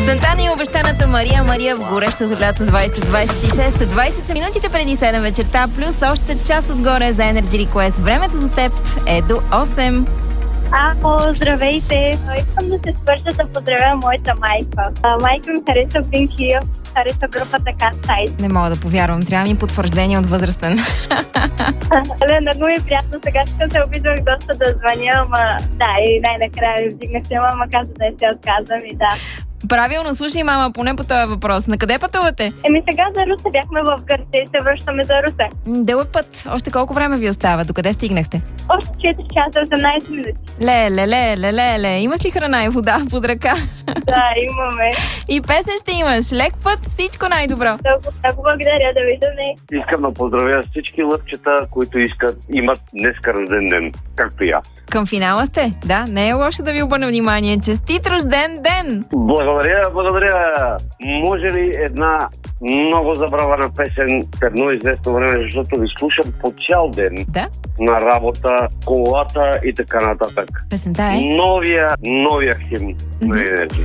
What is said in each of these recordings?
Песента ни е обещаната Мария в горещото лято 2026. 20 са минутите преди 7 вечерта, плюс още час отгоре за Energy Request. Времето за теб е до 8. Здравейте! Искам да се свържа да поздравя моята майка. Майка ми хареса Pink Hill, хареса групата Cat Size. Не мога да повярвам, трябва ми потвърждение от възрастен. Много ми е приятно, сега ще се опитвах доста да звъня, ама да, и най-накрая ми вдигнахте, мама каза да се отказвам и да. Правилно, слушай, мама, поне по този въпрос. На къде пътувате? Сега за Русе бяхме в Гърция и се връщаме за Русе. Дълъг път. Още колко време ви остава? Докъде стигнахте? Още 4 часа, 18 минути. Леле. Имаш ли храна и вода под ръка? Да, имаме. И песен ще имаш. Лек път, всичко най-добро. Много благодаря, да видим. Искам да поздравя всички лъвчета, които имат днеска рожден ден, както и аз. Към финала сте? Да, не е лошо да ви обърна внимание. Честит рожден ден! Благодаря. Може ли една много забравена песен едно известно време, защото ви слушам по цял ден. Да? На работа, колата и така нататък. Песента е? Новия химн на Energy.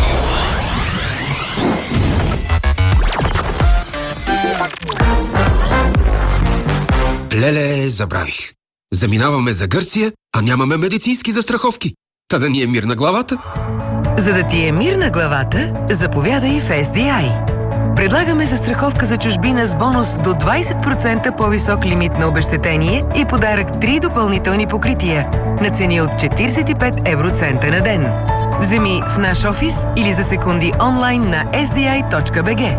Леле, забравих. Заминаваме за Гърция, а нямаме медицински застраховки. Та да ни е мир на главата. За да ти е мир на главата, заповядай в SDI. Предлагаме застраховка за чужбина с бонус до 20% по-висок лимит на обезщетение и подарък 3 допълнителни покрития на цени от 45 евроцента на ден. Вземи в наш офис или за секунди онлайн на sdi.bg.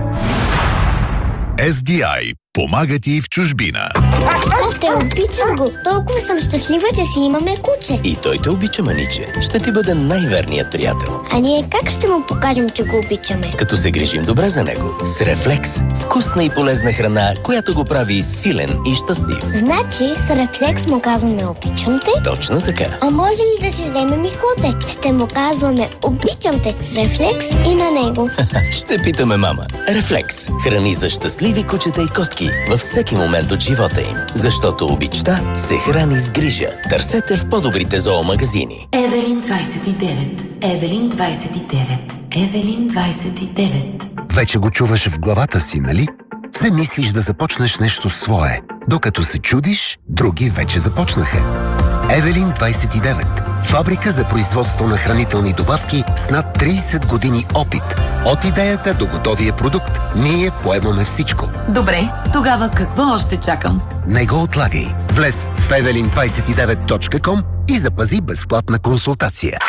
SDI. Помага ти в чужбина. Те обичам го. Толкова съм щастлива, че си имаме куче. И той те обича, маниче. Ще ти бъде най-верният приятел. А ние как ще му покажем, че го обичаме? Като се грижим добре за него. С Рефлекс. Вкусна и полезна храна, която го прави силен и щастлив. Значи с Рефлекс му казваме обичам те? Точно така. А може ли да си вземем и коте? Ще му казваме обичам те с Рефлекс и на него. Ще питаме мама. Рефлекс. Храни за щастливи кучета и котки във всеки момент от живота им. Защото обичта се храни с грижа. Търсете в по-добрите зоомагазини. Евелин 29. Евелин 29. Евелин 29. Вече го чуваш в главата си, нали? Все мислиш да започнеш нещо свое. Докато се чудиш, други вече започнаха. Евелин 29. Фабрика за производство на хранителни добавки с над 30 години опит. От идеята до готовия продукт, ние поемаме всичко. Добре, тогава какво още чакам? Не го отлагай. Влез в evelin29.com и запази безплатна консултация.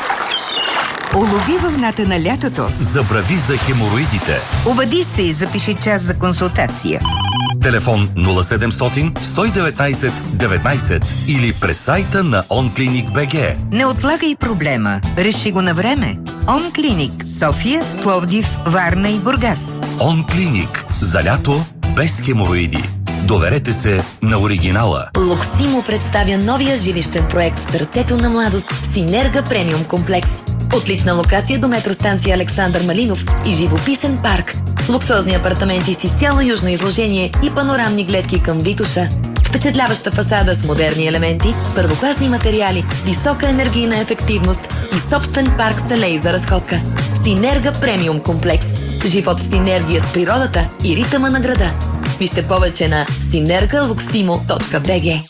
Улови вълната на лятото. Забрави за хемороидите. Обади се и запиши час за консултация. Телефон 0700 119 19 или през сайта на OnClinic.bg. Не отлагай проблема. Реши го на време. OnClinic. София, Пловдив, Варна и Бургас. OnClinic. За лято без хемороиди. Доверете се на оригинала. Луксимо представя новия жилищен проект в сърцето на младост Синерга премиум комплекс. Отлична локация до метростанция Александър Малинов и живописен парк. Луксозни апартаменти с изцяло южно изложение и панорамни гледки към Витоша. Впечатляваща фасада с модерни елементи, първокласни материали, висока енергийна ефективност и собствен парк с алеи за разходка. Синерга премиум комплекс. Живот в синергия с природата и ритъма на града. Вижте повече на synergaluximo.bg.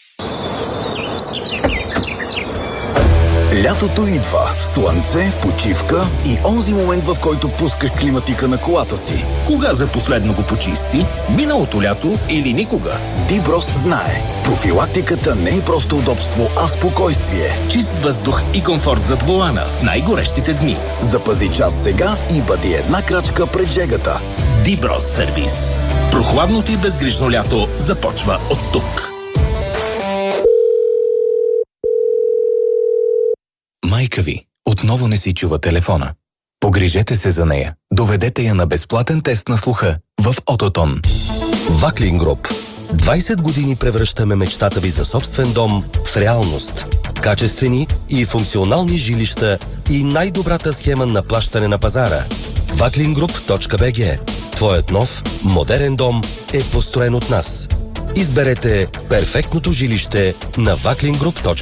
Лятото идва. Слънце, почивка и онзи момент, в който пускаш климатика на колата си. Кога за последно го почисти? Миналото лято или никога? Диброс знае. Профилактиката не е просто удобство, а спокойствие. Чист въздух и комфорт зад волана в най-горещите дни. Запази час сега и бъди една крачка пред жегата. Диброс сервис. Прохладното и безгрижно лято започва от тук. Майка ви отново не си чува телефона. Погрижете се за нея. Доведете я на безплатен тест на слуха в Ототон. Ваклин Груп. 20 години превръщаме мечтата ви за собствен дом в реалност. Качествени и функционални жилища и най-добрата схема на плащане на пазара. Vaklingroup.bg. Твоят нов, модерен дом е построен от нас. Изберете перфектното жилище на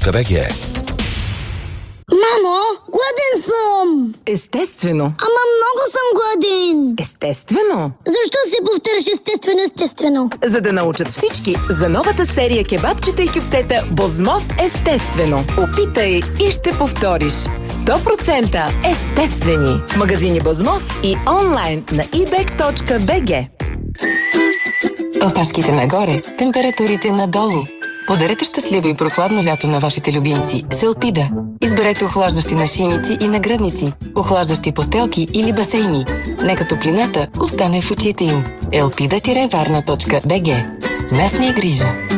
vaklingroup.bg. Мамо, гладен съм! Естествено. Ама съм гладен! Естествено! Защо се повтаряш естествено? За да научат всички за новата серия кебабчета и кюфтета Бозмов естествено. Опитай и ще повториш. 100% естествени. В магазини Бозмов и онлайн на ebek.bg. Опашките нагоре, температурите надолу. Подарете щастливо и прохладно лято на вашите любимци с Елпида. Изберете охлаждащи нашийници и нагръдници, охлаждащи постелки или басейни. Нека топлината остане в очите им. elpida-varna.bg. Местни грижа.